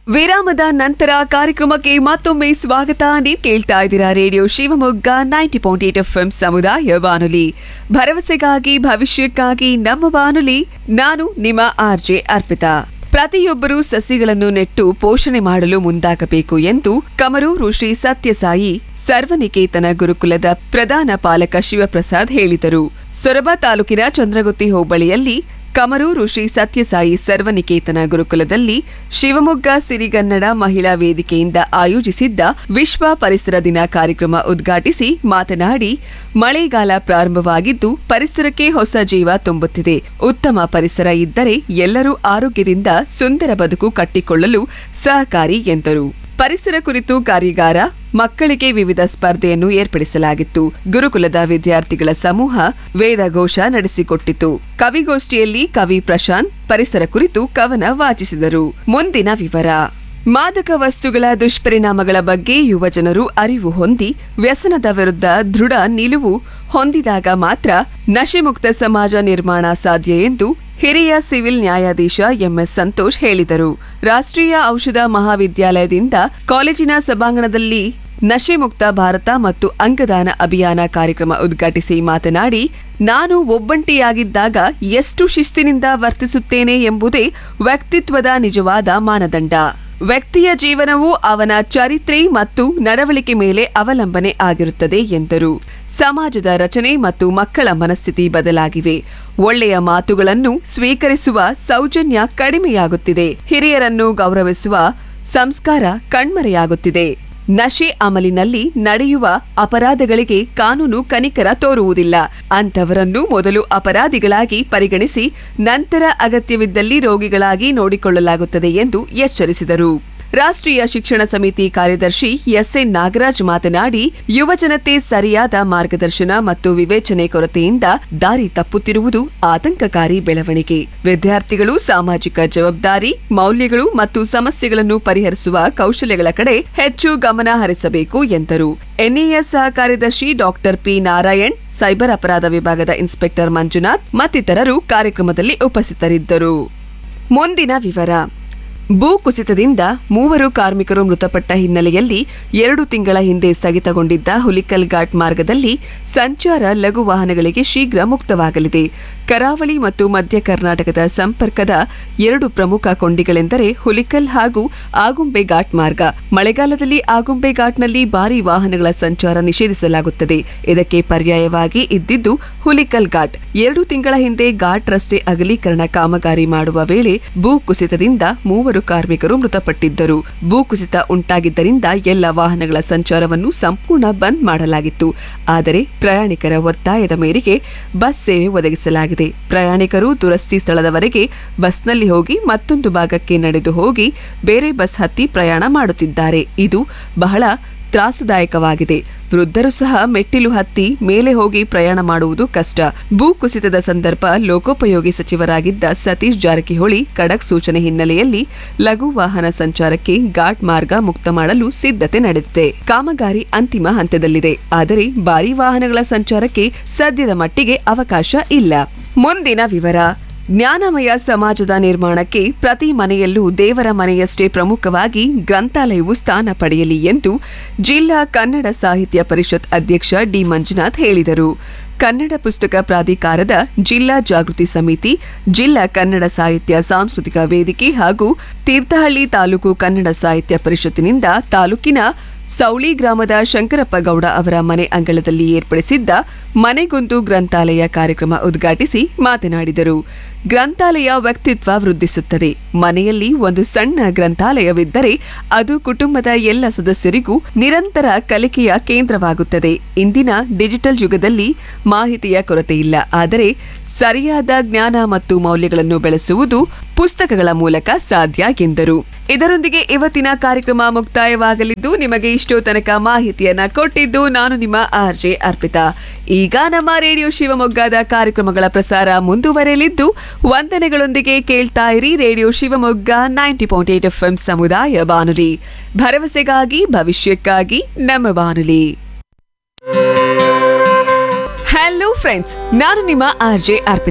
ವಿರಾಮದ ನಂತರ ಕಾರ್ಯಕ್ರಮಕ್ಕೆ ಮತ್ತೊಮ್ಮೆ ಸ್ವಾಗತ. ನೀವು ಕೇಳ್ತಾ ಇದ್ದೀರಾ ರೇಡಿಯೋ ಶಿವಮೊಗ್ಗ 90.8 FM ಸಮುದಾಯ ಬಾನುಲಿ, ಭರವಸೆಗಾಗಿ ಭವಿಷ್ಯಕ್ಕಾಗಿ ನಮ್ಮ ಬಾನುಲಿ. ನಾನು ನಿಮ್ಮ ಆರ್ಜೆ ಅರ್ಪಿತಾ. ಪ್ರತಿಯೊಬ್ಬರೂ ಸಸಿಗಳನ್ನು ನೆಟ್ಟು ಪೋಷಣೆ ಮಾಡಲು ಮುಂದಾಗಬೇಕು ಎಂದು ಕಮರೂರು ಶ್ರೀ ಸತ್ಯಸಾಯಿ ಸರ್ವನಿಕೇತನ ಗುರುಕುಲದ ಪ್ರಧಾನ ಪಾಲಕ ಶಿವಪ್ರಸಾದ್ ಹೇಳಿದರು. ಸೊರಬ ತಾಲೂಕಿನ ಚಂದ್ರಗುತ್ತಿ ಹೋಬಳಿಯಲ್ಲಿ ಕಮರೂರು ಶ್ರೀ ಸತ್ಯಸಾಯಿ ಸರ್ವನಿಕೇತನ ಗುರುಕುಲದಲ್ಲಿ ಶಿವಮೊಗ್ಗ ಸಿರಿಗನ್ನಡ ಮಹಿಳಾ ವೇದಿಕೆಯಿಂದ ಆಯೋಜಿಸಿದ್ದ ವಿಶ್ವ ಪರಿಸರ ದಿನ ಕಾರ್ಯಕ್ರಮ ಉದ್ಘಾಟಿಸಿ ಮಾತನಾಡಿ, ಮಳೆಗಾಲ ಪ್ರಾರಂಭವಾಗಿದ್ದು ಪರಿಸರಕ್ಕೆ ಹೊಸ ಜೀವ ತುಂಬುತ್ತಿದೆ. ಉತ್ತಮ ಪರಿಸರ ಇದ್ದರೆ ಎಲ್ಲರೂ ಆರೋಗ್ಯದಿಂದ ಸುಂದರ ಬದುಕು ಕಟ್ಟಿಕೊಳ್ಳಲು ಸಹಕಾರಿ ಎಂದರು. ಪರಿಸರ ಕುರಿತು ಕಾರ್ಯಾಗಾರ, ಮಕ್ಕಳಿಗೆ ವಿವಿಧ ಸ್ಪರ್ಧೆಯನ್ನು ಏರ್ಪಡಿಸಲಾಗಿತ್ತು. ಗುರುಕುಲದ ವಿದ್ಯಾರ್ಥಿಗಳ ಸಮೂಹ ವೇದಘೋಷ ನಡೆಸಿಕೊಟ್ಟಿತು. ಕವಿಗೋಷ್ಠಿಯಲ್ಲಿ ಕವಿ ಪ್ರಶಾಂತ್ ಪರಿಸರ ಕುರಿತು ಕವನ ವಾಚಿಸಿದರು. ಮುಂದಿನ ವಿವರ. ಮಾದಕ ವಸ್ತುಗಳ ದುಷ್ಪರಿಣಾಮಗಳ ಬಗ್ಗೆ ಯುವಜನರು ಅರಿವು ಹೊಂದಿ ವ್ಯಸನದ ವಿರುದ್ಧ ದೃಢ ನಿಲುವು ಹೊಂದಿದಾಗ ಮಾತ್ರ ನಶೆಮುಕ್ತ ಸಮಾಜ ನಿರ್ಮಾಣ ಸಾಧ್ಯ ಎಂದು ಹಿರಿಯ ಸಿವಿಲ್ ನ್ಯಾಯಾಧೀಶ ಎಂಎಸ್ ಸಂತೋಷ್ ಹೇಳಿದರು. ರಾಷ್ಟ್ರೀಯ ಔಷಧ ಮಹಾವಿದ್ಯಾಲಯದಿಂದ ಕಾಲೇಜಿನ ಸಭಾಂಗಣದಲ್ಲಿ ನಶೆ ಮುಕ್ತ ಭಾರತ ಮತ್ತು ಅಂಗದಾನ ಅಭಿಯಾನ ಕಾರ್ಯಕ್ರಮ ಉದ್ಘಾಟಿಸಿ ಮಾತನಾಡಿ, ನಾನು ಒಬ್ಬಂಟಿಯಾಗಿದ್ದಾಗ ಎಷ್ಟು ಶಿಸ್ತಿನಿಂದ ವರ್ತಿಸುತ್ತೇನೆ ಎಂಬುದೇ ವ್ಯಕ್ತಿತ್ವದ ನಿಜವಾದ ಮಾನದಂಡ. ವ್ಯಕ್ತಿಯ ಜೀವನವು ಅವನ ಚರಿತ್ರೆ ಮತ್ತು ನಡವಳಿಕೆ ಮೇಲೆ ಅವಲಂಬನೆ ಆಗಿರುತ್ತದೆ ಎಂದರು. ಸಮಾಜದ ರಚನೆ ಮತ್ತು ಮಕ್ಕಳ ಮನಸ್ಥಿತಿ ಬದಲಾಗಿವೆ. ಒಳ್ಳೆಯ ಮಾತುಗಳನ್ನು ಸ್ವೀಕರಿಸುವ ಸೌಜನ್ಯ ಕಡಿಮೆಯಾಗುತ್ತಿದೆ. ಹಿರಿಯರನ್ನು ಗೌರವಿಸುವ ಸಂಸ್ಕಾರ ಕಣ್ಮರೆಯಾಗುತ್ತಿದೆ. ನಶೆ ಅಮಲಿನಲ್ಲಿ ನಡೆಯುವ ಅಪರಾಧಗಳಿಗೆ ಕಾನೂನು ಕನಿಕರ ತೋರುವುದಿಲ್ಲ. ಅಂತವರನ್ನು ಮೊದಲು ಅಪರಾಧಿಗಳಾಗಿ ಪರಿಗಣಿಸಿ ನಂತರ ಅಗತ್ಯವಿದ್ದಲ್ಲಿ ರೋಗಿಗಳಾಗಿ ನೋಡಿಕೊಳ್ಳಲಾಗುತ್ತದೆ ಎಂದು ಎಚ್ಚರಿಸಿದರು. ರಾಷ್ಟ್ರೀಯ ಶಿಕ್ಷಣ ಸಮಿತಿ ಕಾರ್ಯದರ್ಶಿ ಎಸ್ಎನ್ ನಾಗರಾಜ್ ಮಾತನಾಡಿ, ಯುವಜನತೆ ಸರಿಯಾದ ಮಾರ್ಗದರ್ಶನ ಮತ್ತು ವಿವೇಚನೆ ಕೊರತೆಯಿಂದ ದಾರಿ ತಪ್ಪುತ್ತಿರುವುದು ಆತಂಕಕಾರಿ ಬೆಳವಣಿಗೆ. ವಿದ್ಯಾರ್ಥಿಗಳು ಸಾಮಾಜಿಕ ಜವಾಬ್ದಾರಿ, ಮೌಲ್ಯಗಳು ಮತ್ತು ಸಮಸ್ಯೆಗಳನ್ನು ಪರಿಹರಿಸುವ ಕೌಶಲ್ಯಗಳ ಕಡೆ ಹೆಚ್ಚು ಗಮನ ಹರಿಸಬೇಕು ಎಂದರು. ಎನ್ಇಎಸ್ ಸಹ ಕಾರ್ಯದರ್ಶಿ ಡಾಕ್ಟರ್ ಪಿ ನಾರಾಯಣ್, ಸೈಬರ್ ಅಪರಾಧ ವಿಭಾಗದ ಇನ್ಸ್ಪೆಕ್ಟರ್ ಮಂಜುನಾಥ್ ಮತ್ತಿತರರು ಕಾರ್ಯಕ್ರಮದಲ್ಲಿ ಉಪಸ್ಥಿತರಿದ್ದರು. ಮುಂದಿನ ವಿವರ. ಭೂ ಕುಸಿತದಿಂದ 3 ಕಾರ್ಮಿಕರು ಮೃತಪಟ್ಟ ಹಿನ್ನೆಲೆಯಲ್ಲಿ 2 ತಿಂಗಳ ಹಿಂದೆ ಸ್ಥಗಿತಗೊಂಡಿದ್ದ ಹುಲಿಕಲ್ ಘಾಟ್ ಮಾರ್ಗದಲ್ಲಿ ಸಂಚಾರ ಲಘು ವಾಹನಗಳಿಗೆ ಶೀಘ್ರ ಮುಕ್ತವಾಗಲಿದೆ. ಕರಾವಳಿ ಮತ್ತು ಮಧ್ಯ ಕರ್ನಾಟಕದ ಸಂಪರ್ಕದ 2 ಪ್ರಮುಖ ಕೊಂಡಿಗಳೆಂದರೆ ಹುಲಿಕಲ್ ಹಾಗೂ ಆಗುಂಬೆ ಘಾಟ್ ಮಾರ್ಗ. ಮಳೆಗಾಲದಲ್ಲಿ ಆಗುಂಬೆ ಘಾಟ್ನಲ್ಲಿ ಭಾರೀ ವಾಹನಗಳ ಸಂಚಾರ ನಿಷೇಧಿಸಲಾಗುತ್ತದೆ. ಇದಕ್ಕೆ ಪರ್ಯಾಯವಾಗಿ ಇದ್ದಿದ್ದು ಹುಲಿಕಲ್ ಘಾಟ್. 2 ತಿಂಗಳ ಹಿಂದೆ ಘಾಟ್ ರಸ್ತೆ ಅಗಲೀಕರಣ ಕಾಮಗಾರಿ ಮಾಡುವ ವೇಳೆ ಭೂ ಕುಸಿತದಿಂದ 3 ಕಾರ್ಮಿಕರು ಮೃತಪಟ್ಟಿದ್ದರು. ಭೂಕುಸಿತ ಉಂಟಾಗಿದ್ದರಿಂದ ಎಲ್ಲ ವಾಹನಗಳ ಸಂಚಾರವನ್ನು ಸಂಪೂರ್ಣ ಬಂದ್ ಮಾಡಲಾಗಿತ್ತು. ಆದರೆ ಪ್ರಯಾಣಿಕರ ಒತ್ತಾಯದ ಮೇರೆಗೆ ಬಸ್ ಸೇವೆ ಒದಗಿಸಲಾಗಿದೆ. ಪ್ರಯಾಣಿಕರು ದುರಸ್ತಿ ಸ್ಥಳದವರೆಗೆ ಬಸ್ನಲ್ಲಿ ಹೋಗಿ ಮತ್ತೊಂದು ಭಾಗಕ್ಕೆ ನಡೆದು ಹೋಗಿ ಬೇರೆ ಬಸ್ ಹತ್ತಿ ಪ್ರಯಾಣ ಮಾಡುತ್ತಿದ್ದಾರೆ. ಇದು ಬಹಳ ತ್ರಾಸದಾಯಕವಾಗಿದೆ. ವೃದ್ಧರು ಸಹ ಮೆಟ್ಟಿಲು ಹತ್ತಿ ಮೇಲೆ ಹೋಗಿ ಪ್ರಯಾಣ ಮಾಡುವುದು ಕಷ್ಟ. ಭೂ ಕುಸಿತದ ಸಂದರ್ಭ ಲೋಕೋಪಯೋಗಿ ಸಚಿವರಾಗಿದ್ದ ಸತೀಶ್ ಜಾರಕಿಹೊಳಿ ಖಡಕ್ ಸೂಚನೆ ಹಿನ್ನೆಲೆಯಲ್ಲಿ ಲಘು ವಾಹನ ಸಂಚಾರಕ್ಕೆ ಘಾಟ್ ಮಾರ್ಗ ಮುಕ್ತ ಮಾಡಲು ಸಿದ್ಧತೆ ನಡೆದಿದೆ. ಕಾಮಗಾರಿ ಅಂತಿಮ ಹಂತದಲ್ಲಿದೆ. ಆದರೆ ಭಾರೀ ವಾಹನಗಳ ಸಂಚಾರಕ್ಕೆ ಸದ್ಯದ ಮಟ್ಟಿಗೆ ಅವಕಾಶ ಇಲ್ಲ. ಮುಂದಿನ ವಿವರ. ಜ್ಞಾನಮಯ ಸಮಾಜದ ನಿರ್ಮಾಣಕ್ಕೆ ಪ್ರತಿ ಮನೆಯಲ್ಲೂ ದೇವರ ಮನೆಯಷ್ಟೇ ಪ್ರಮುಖವಾಗಿ ಗ್ರಂಥಾಲಯವು ಸ್ಥಾನ ಪಡೆಯಲಿ ಎಂದು ಜಿಲ್ಲಾ ಕನ್ನಡ ಸಾಹಿತ್ಯ ಪರಿಷತ್ ಅಧ್ಯಕ್ಷ ಡಿ ಮಂಜುನಾಥ್ ಹೇಳಿದರು. ಕನ್ನಡ ಪುಸ್ತಕ ಪ್ರಾಧಿಕಾರದ ಜಿಲ್ಲಾ ಜಾಗೃತಿ ಸಮಿತಿ, ಜಿಲ್ಲಾ ಕನ್ನಡ ಸಾಹಿತ್ಯ ಸಾಂಸ್ಕೃತಿಕ ವೇದಿಕೆ ಹಾಗೂ ತೀರ್ಥಹಳ್ಳಿ ತಾಲೂಕು ಕನ್ನಡ ಸಾಹಿತ್ಯ ಪರಿಷತ್ತಿನಿಂದ ತಾಲೂಕಿನ ಸೌಳಿ ಗ್ರಾಮದ ಶಂಕರಪ್ಪ ಗೌಡ ಅವರ ಮನೆ ಅಂಗಳದಲ್ಲಿ ಏರ್ಪಡಿಸಿದ್ದ ಮನೆಗೊಂದು ಗ್ರಂಥಾಲಯ ಕಾರ್ಯಕ್ರಮ ಉದ್ಘಾಟಿಸಿ ಮಾತನಾಡಿದರು. ಗ್ರಂಥಾಲಯ ವ್ಯಕ್ತಿತ್ವ ವೃದ್ಧಿಸುತ್ತದೆ. ಮನೆಯಲ್ಲಿ ಒಂದು ಸಣ್ಣ ಗ್ರಂಥಾಲಯವಿದ್ದರೆ ಅದು ಕುಟುಂಬದ ಎಲ್ಲ ಸದಸ್ಯರಿಗೂ ನಿರಂತರ ಕಲಿಕೆಯ ಕೇಂದ್ರವಾಗುತ್ತದೆ. ಇಂದಿನ ಡಿಜಿಟಲ್ ಯುಗದಲ್ಲಿ ಮಾಹಿತಿಯ ಕೊರತೆ ಇಲ್ಲ. ಆದರೆ ಸರಿಯಾದ ಜ್ಞಾನ ಮತ್ತು ಮೌಲ್ಯಗಳನ್ನು ಬೆಳೆಸುವುದು ಪುಸ್ತಕಗಳ ಮೂಲಕ ಸಾಧ್ಯ ಎಂದರು. ಇದರೊಂದಿಗೆ ಇವತ್ತಿನ ಕಾರ್ಯಕ್ರಮ ಮುಕ್ತಾಯವಾಗಲಿದ್ದು, ನಿಮಗೆ ಇಷ್ಟೋ ತನಕ ಮಾಹಿತಿಯನ್ನ ಕೊಟ್ಟಿದ್ದು ನಾನು ನಿಮ್ಮ ಆರ್ಜೆ ಅರ್ಪಿತಾ. ಈಗ ನಮ್ಮ ರೇಡಿಯೋ ಶಿವಮೊಗ್ಗದ ಕಾರ್ಯಕ್ರಮಗಳ ಪ್ರಸಾರ ಮುಂದುವರೆಯಲಿದ್ದು, ವಂದನೆಗಳೊಂದಿಗೆ ಕೇಳ್ತಾ ಇರಿ ರೇಡಿಯೋ ಶಿವಮೊಗ್ಗ 90.8 FM ಸಮುದಾಯ ಬಾನುಲಿ, ಭರವಸೆಗಾಗಿ ಭವಿಷ್ಯಕ್ಕಾಗಿ ನಮ್ಮ ಬಾನುಲಿ. ಹಲೋ ಫ್ರೆಂಡ್ಸ್, ನಾನು ನಿಮ್ಮ ಆರ್ಜೆ ಅರ್ಪಿತಾ.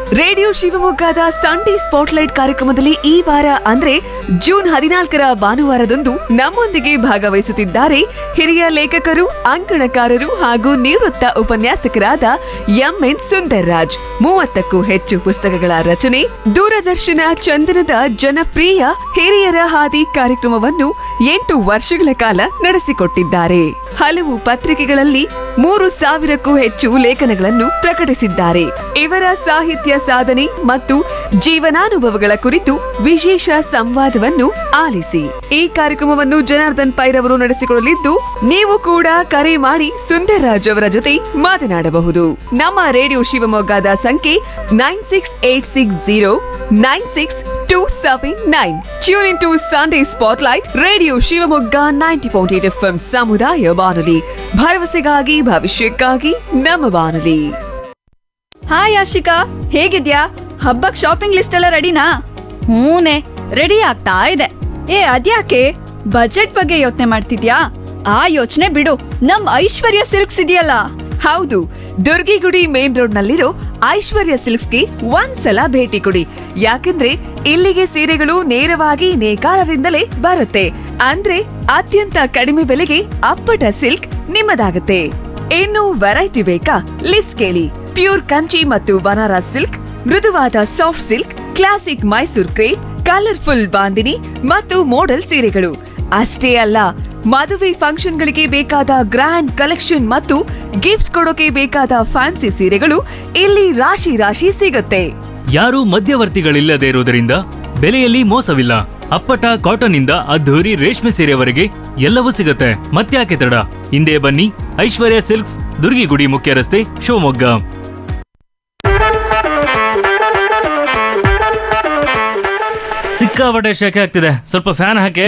ರೇಡಿಯೋ ಶಿವಮೊಗ್ಗದ ಸಂಡೇ ಸ್ಪಾಟ್ಲೈಟ್ ಕಾರ್ಯಕ್ರಮದಲ್ಲಿ ಈ ವಾರ ಅಂದ್ರೆ ಜೂನ್ 14ರ ಭಾನುವಾರದಂದು ನಮ್ಮೊಂದಿಗೆ ಭಾಗವಹಿಸುತ್ತಿದ್ದಾರೆ ಹಿರಿಯ ಲೇಖಕರು, ಅಂಕಣಕಾರರು ಹಾಗೂ ನಿವೃತ್ತ ಉಪನ್ಯಾಸಕರಾದ ಎಂಎನ್ ಸುಂದರ್ರಾಜ್. 30ಕ್ಕೂ ಹೆಚ್ಚು ಪುಸ್ತಕಗಳ ರಚನೆ, ದೂರದರ್ಶನ ಚಂದನದ ಜನಪ್ರಿಯ ಹಿರಿಯರ ಹಾದಿ ಕಾರ್ಯಕ್ರಮವನ್ನು 8 ವರ್ಷಗಳ ಕಾಲ ನಡೆಸಿಕೊಟ್ಟಿದ್ದಾರೆ. ಹಲವು ಪತ್ರಿಕೆಗಳಲ್ಲಿ 3000ಕ್ಕೂ ಹೆಚ್ಚು ಲೇಖನಗಳನ್ನು ಪ್ರಕಟಿಸಿದ್ದಾರೆ. ಇವರ ಸಾಹಿತ್ಯ ಸಾಧನೆ ಮತ್ತು ಜೀವನಾನುಭವಗಳ ಕುರಿತು ವಿಶೇಷ ಸಂವಾದವನ್ನು ಆಲಿಸಿ. ಈ ಕಾರ್ಯಕ್ರಮವನ್ನು ಜನಾರ್ದನ್ ಪೈರವರು ನಡೆಸಿಕೊಳ್ಳಲಿದ್ದು, ನೀವು ಕೂಡ ಕರೆ ಮಾಡಿ ಸುಂದರ್ರಾಜ್ ಅವರ ಜೊತೆ ಮಾತನಾಡಬಹುದು. ನಮ್ಮ ರೇಡಿಯೋ ಶಿವಮೊಗ್ಗದ ಸಂಖ್ಯೆ 9680962799. Tune in to Sunday spotlight, radio Shivamogga 90.8 FM ಸಮುದಾಯ ಬಾನುಲಿ, ಭರವಸೆಗಾಗಿ ಭವಿಷ್ಯಕ್ಕಾಗಿ ನಮ್ಮ ಬಾನುಲಿ. ಹಾಯ್ ಆಶಿಕಾ, ಹೇಗಿದ್ಯಾ? ಹಬ್ಬಕ್ ಶಾಪಿಂಗ್ ಲಿಸ್ಟ್ ಎಲ್ಲ ರೆಡಿನಾ? ಹೂನೆ, ರೆಡಿ ಆಗ್ತಾ ಇದೆ. ಅದ್ಯಾಕೆ ಬಜೆಟ್ ಬಗ್ಗೆ ಯೋಚನೆ ಮಾಡ್ತಿದ್ಯಾ? ಆ ಯೋಚನೆ ಬಿಡು, ನಮ್ ಐಶ್ವರ್ಯ ಸಿಲ್ಕ್ಸ್ ಇದೆಯಲ್ಲ. ಹೌದು, ದುರ್ಗಿಗುಡಿ ಮೇನ್ ರೋಡ್ ನಲ್ಲಿರೋ ಐಶ್ವರ್ಯ ಸಿಲ್ಕ್ಸ್ಗೆ ಒಂದ್ಸಲ ಭೇಟಿ ಕೊಡಿ. ಯಾಕಂದ್ರೆ ಇಲ್ಲಿಗೆ ಸೀರೆಗಳು ನೇರವಾಗಿ ನೇಕಾರರಿಂದಲೇ ಬರುತ್ತೆ. ಅಂದ್ರೆ ಅತ್ಯಂತ ಕಡಿಮೆ ಬೆಲೆಗೆ ಅಪ್ಪಟ ಸಿಲ್ಕ್ ನಿಮ್ಮದಾಗುತ್ತೆ. ಇನ್ನು ವೆರೈಟಿ ಬೇಕಾ? ಲಿಸ್ಟ್ ಕೇಳಿ. ಪ್ಯೂರ್ ಕಂಚಿ ಮತ್ತು ಬನಾರಸ್ ಸಿಲ್ಕ್, ಮೃದುವಾದ soft silk, classic Mysore crepe, colourful bandhani ಮತ್ತು ಮೋಡಲ್ ಸೀರೆಗಳು ಅಷ್ಟೇ ಅಲ್ಲ, ಮದುವೆ ಫಂಕ್ಷನ್ಗಳಿಗೆ ಬೇಕಾದ ಗ್ರ್ಯಾಂಡ್ ಕಲೆಕ್ಷನ್ ಮತ್ತು ಗಿಫ್ಟ್ ಕೊಡೋಕೆ ಬೇಕಾದ ಫ್ಯಾನ್ಸಿ ಸೀರೆಗಳು ಇಲ್ಲಿ ರಾಶಿ ರಾಶಿ ಸಿಗುತ್ತೆ. ಯಾರೂ ಮಧ್ಯವರ್ತಿಗಳಿಲ್ಲದೆ ಇರುವುದರಿಂದ ಬೆಲೆಯಲ್ಲಿ ಮೋಸವಿಲ್ಲ. ಅಪ್ಪಟ ಕಾಟನ್ ಇಂದ ಅದ್ಧೂರಿ ರೇಷ್ಮೆ ಸೀರೆವರೆಗೆ ಎಲ್ಲವೂ ಸಿಗುತ್ತೆ. ಮತ್ತ್ಯಾಕೆ ತಡ, ಹಿಂದೆ ಬನ್ನಿ. ಐಶ್ವರ್ಯ ಸಿಲ್ಕ್ಸ್, ದುರ್ಗಿಗುಡಿ ಮುಖ್ಯ ರಸ್ತೆ, ಶಿವಮೊಗ್ಗ. ಸಿಕ್ಕಾಪಟ್ಟೆ ಶೆಕೆ ಆಗ್ತಿದೆ, ಸ್ವಲ್ಪ ಫ್ಯಾನ್ ಹಾಕೆ.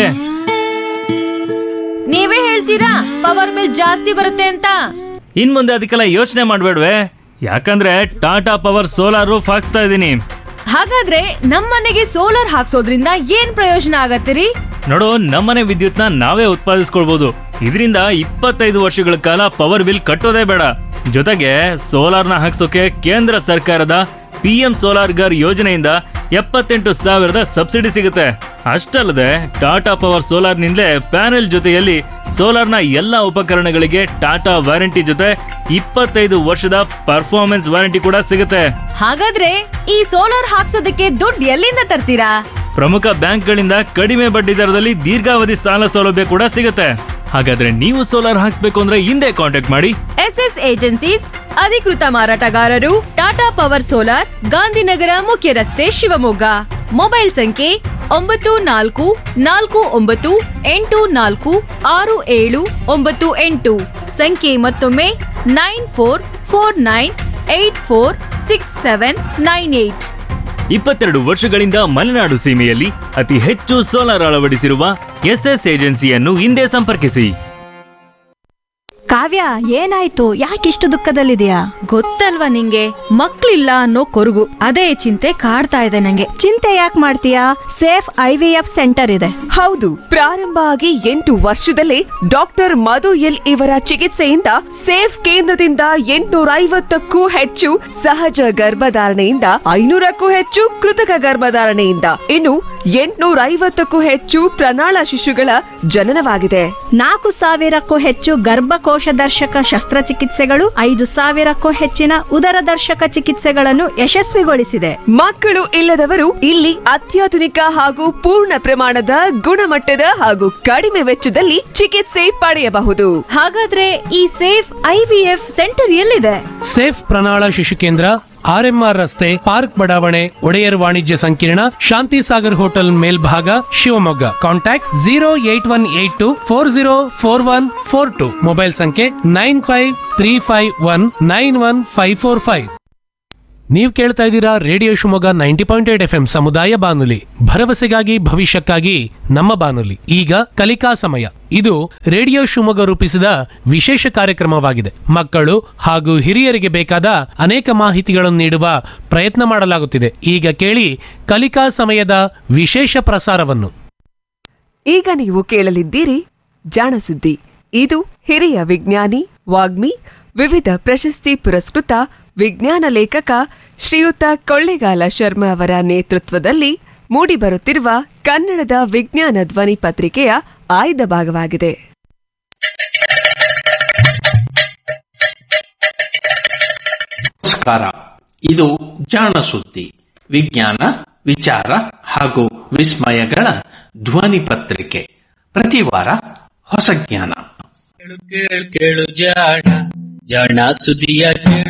ನೀವೇ ಹೇಳ್ತೀರಾ ಪವರ್ ಬಿಲ್ ಜಾಸ್ತಿ ಬರುತ್ತೆ ಅಂತ? ಇನ್ ಮುಂದೆ ಅದಕ್ಕೆಲ್ಲ ಯೋಚನೆ ಮಾಡ್ಬೇಡ್ವೆ, ಯಾಕಂದ್ರೆ ಟಾಟಾ ಪವರ್ ಸೋಲಾರ್ ರೂಫ್ ಹಾಕ್ಸ್ತಾ ಇದೀನಿ. ಹಾಗಾದ್ರೆ ನಮ್ಮನೆಗೆ ಸೋಲಾರ್ ಹಾಕ್ಸೋದ್ರಿಂದ ಏನ್ ಪ್ರಯೋಜನ ಆಗತ್ತಿರಿ? ನೋಡು, ನಮ್ಮನೆ ವಿದ್ಯುತ್ನ ನಾವೇ ಉತ್ಪಾದಿಸ್ಕೊಳ್ಬಹುದು. ಇದರಿಂದ 25 ವರ್ಷಗಳ ಕಾಲ ಪವರ್ ಬಿಲ್ ಕಟ್ಟೋದೇ ಬೇಡ. ಜೊತೆಗೆ ಸೋಲಾರ್ನ ಹಾಕ್ಸೋಕೆ ಕೇಂದ್ರ ಸರ್ಕಾರದ PM ಸೋಲಾರ್ ಗರ್ ಯೋಜನೆಯಿಂದ 78,000 ಸಬ್ಸಿಡಿ ಸಿಗುತ್ತೆ. ಅಷ್ಟಲ್ಲದೆ ಟಾಟಾ ಪವರ್ ಸೋಲಾರ್ ನಿಂದಲೇ ಪ್ಯಾನೆಲ್ ಜೊತೆಯಲ್ಲಿ ಸೋಲಾರ್ನ ಎಲ್ಲಾ ಉಪಕರಣಗಳಿಗೆ ಟಾಟಾ ವಾರಂಟಿ ಜೊತೆ 25 ವರ್ಷದ ಪರ್ಫಾರ್ಮೆನ್ಸ್ ವಾರಂಟಿ ಕೂಡ ಸಿಗುತ್ತೆ. ಹಾಗಾದ್ರೆ ಈ ಸೋಲಾರ್ ಹಾಕ್ಸೋದಕ್ಕೆ ದುಡ್ಡು ಎಲ್ಲಿಂದ ತರ್ತೀರಾ? ಪ್ರಮುಖ ಬ್ಯಾಂಕ್ಗಳಿಂದ ಕಡಿಮೆ ಬಡ್ಡಿ ದರದಲ್ಲಿ ದೀರ್ಘಾವಧಿ ಸಾಲ ಸೌಲಭ್ಯ ಕೂಡ ಸಿಗುತ್ತೆ. ಹಾಗಾದ್ರೆ ನೀವು ಸೋಲಾರ್ ಹಾಕ್ಸ್ಬೇಕು ಅಂದ್ರೆ ಹಿಂದೆ ಕಾಂಟ್ಯಾಕ್ಟ್ ಮಾಡಿ. SS ಏಜೆನ್ಸೀಸ್, ಅಧಿಕೃತ ಮಾರಾಟಗಾರರು, ಟಾಟಾ ಪವರ್ ಸೋಲಾರ್, ಗಾಂಧಿನಗರ ಮುಖ್ಯ ರಸ್ತೆ, ಶಿವಮೊಗ್ಗ. ಮೊಬೈಲ್ ಸಂಖ್ಯೆ 9484846798. ಸಂಖ್ಯೆ ಮತ್ತೊಮ್ಮೆ 9449846798. 22 ವರ್ಷಗಳಿಂದ ಮಲೆನಾಡು ಸೀಮೆಯಲ್ಲಿ ಅತಿ ಹೆಚ್ಚು ಸೋಲಾರ್ ಅಳವಡಿಸಿರುವ SS ಏಜೆನ್ಸಿಯನ್ನು ಹಿಂದೆ ಸಂಪರ್ಕಿಸಿ. ಕಾವ್ಯ, ಏನಾಯ್ತು? ಯಾಕಿಷ್ಟು ದುಃಖದಲ್ಲಿದೆಯಾ? ಗೊತ್ತಲ್ವಾ ನಿಂಗೆ, ಮಕ್ಳಿಲ್ಲ ಅನ್ನೋ ಕೊರಗು, ಅದೇ ಚಿಂತೆ ಕಾಡ್ತಾ ಇದೆ ನಂಗೆ. ಚಿಂತೆ ಯಾಕೆ ಮಾಡ್ತೀಯಾ? ಸೇಫ್ IVF ಸೆಂಟರ್ ಇದೆ. ಹೌದು, ಪ್ರಾರಂಭ ಆಗಿ 8 ವರ್ಷದಲ್ಲೇ ಡಾಕ್ಟರ್ ಮಧು ಎಲ್ ಇವರ ಚಿಕಿತ್ಸೆಯಿಂದ ಸೇಫ್ ಕೇಂದ್ರದಿಂದ 850ಕ್ಕೂ ಹೆಚ್ಚು ಸಹಜ ಗರ್ಭಧಾರಣೆಯಿಂದ 500ಕ್ಕೂ ಹೆಚ್ಚು ಕೃತಕ ಗರ್ಭಧಾರಣೆಯಿಂದ ಇನ್ನು 850ಕ್ಕೂ ಹೆಚ್ಚು ಪ್ರಣಾಳ ಶಿಶುಗಳ ಜನನವಾಗಿದೆ. 4,000ಕ್ಕೂ ಹೆಚ್ಚು ಗರ್ಭಕೋಶ ದರ್ಶಕ ಶಸ್ತ್ರಚಿಕಿತ್ಸೆಗಳು, 5,000ಕ್ಕೂ ಹೆಚ್ಚಿನ ಉದರ ದರ್ಶಕ ಚಿಕಿತ್ಸೆಗಳನ್ನು ಯಶಸ್ವಿಗೊಳಿಸಿದೆ. ಮಕ್ಕಳು ಇಲ್ಲದವರು ಇಲ್ಲಿ ಅತ್ಯಾಧುನಿಕ ಹಾಗೂ ಪೂರ್ಣ ಪ್ರಮಾಣದ ಗುಣಮಟ್ಟದ ಹಾಗೂ ಕಡಿಮೆ ವೆಚ್ಚದಲ್ಲಿ ಚಿಕಿತ್ಸೆ ಪಡೆಯಬಹುದು. ಹಾಗಾದ್ರೆ ಈ ಸೇಫ್ IVF ಸೆಂಟರ್ ಎಲ್ಲಿದೆ? ಸೇಫ್ ಪ್ರಣಾಳ ಶಿಶು ಕೇಂದ್ರ, RMR ರಸ್ತೆ, ಪಾರ್ಕ್ ಬಡಾವಣೆ, ಒಡೆಯರ್ ವಾಣಿಜ್ಯ ಸಂಕೀರ್ಣ, ಶಾಂತಿ ಸಾಗರ್ ಹೋಟೆಲ್ ಮೇಲ್ಭಾಗ, ಶಿವಮೊಗ್ಗ. ಕಾಂಟ್ಯಾಕ್ಟ್ 08182404142. ಮೊಬೈಲ್ ಸಂಖ್ಯೆ 9535191545. ನೀವು ಕೇಳ್ತಾ ಇದ್ದೀರಾ ರೇಡಿಯೋ ಶಿವಮೊಗ್ಗ 90.8 FM ಸಮುದಾಯ ಬಾನುಲಿ, ಭರವಸೆಗಾಗಿ ಭವಿಷ್ಯಕ್ಕಾಗಿ ನಮ್ಮ ಬಾನುಲಿ. ಈಗ ಕಲಿಕಾ ಸಮಯ. ಇದು ರೇಡಿಯೋ ಶಿವಮೊಗ್ಗ ರೂಪಿಸಿದ ವಿಶೇಷ ಕಾರ್ಯಕ್ರಮವಾಗಿದೆ. ಮಕ್ಕಳು ಹಾಗೂ ಹಿರಿಯರಿಗೆ ಬೇಕಾದ ಅನೇಕ ಮಾಹಿತಿಗಳನ್ನು ನೀಡುವ ಪ್ರಯತ್ನ ಮಾಡಲಾಗುತ್ತಿದೆ. ಈಗ ಕೇಳಿ ಕಲಿಕಾ ಸಮಯದ ವಿಶೇಷ ಪ್ರಸಾರವನ್ನು. ಈಗ ನೀವು ಕೇಳಲಿದ್ದೀರಿ ಜಾಣಸುದ್ದಿ. ಇದು ಹಿರಿಯ ವಿಜ್ಞಾನಿ, ವಾಗ್ಮಿ, ವಿವಿಧ ಪ್ರಶಸ್ತಿ ಪುರಸ್ಕೃತ ವಿಜ್ಞಾನ ಲೇಖಕ ಶ್ರೀಯುತ ಕೊಳ್ಳೇಗಾಲ ಶರ್ಮಾ ಅವರ ನೇತೃತ್ವದಲ್ಲಿ ಮೂಡಿಬರುತ್ತಿರುವ ಕನ್ನಡದ ವಿಜ್ಞಾನ ಧ್ವನಿ ಪತ್ರಿಕೆಯ ಆಯ್ದ ಭಾಗವಾಗಿದೆ. ನಮಸ್ಕಾರ. ಇದು ಜಾಣ ಸುದ್ದಿ, ವಿಜ್ಞಾನ, ವಿಚಾರ ಹಾಗೂ ವಿಸ್ಮಯಗಳ ಧ್ವನಿ ಪತ್ರಿಕೆ. ಪ್ರತಿ ವಾರ ಹೊಸ ಜ್ಞಾನ. ಕೇಳು ಜಾಣ ಜಾಣ ಸುದ್ದಿಯ ಕೇಳು.